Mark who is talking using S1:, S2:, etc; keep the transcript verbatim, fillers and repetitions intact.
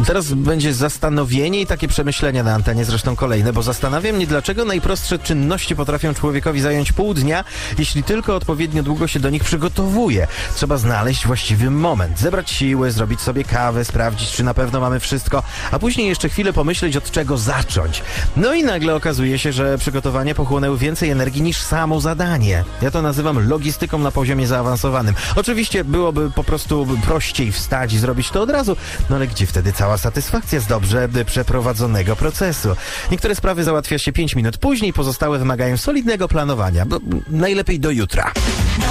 S1: Teraz będzie zastanowienie i takie przemyślenia na antenie, zresztą kolejne, bo zastanawia mnie, dlaczego najprostsze czynności potrafią człowiekowi zająć pół dnia, jeśli tylko odpowiednio długo się do nich przygotowuje. Trzeba znaleźć właściwy moment, zebrać siły, zrobić sobie kawę, sprawdzić, czy na pewno mamy wszystko, a później jeszcze chwilę pomyśleć, od czego zacząć. No i nagle okazuje się, że przygotowanie pochłonęło więcej energii niż samo zadanie. Ja to nazywam logistyką na poziomie zaawansowanym. Oczywiście byłoby po prostu prościej wstać i zrobić to od razu, no ale gdzie wtedy cała satysfakcja z dobrze przeprowadzonego procesu? Niektóre sprawy załatwia się pięć minut później, pozostałe wymagają solidnego planowania, bo najlepiej do jutra.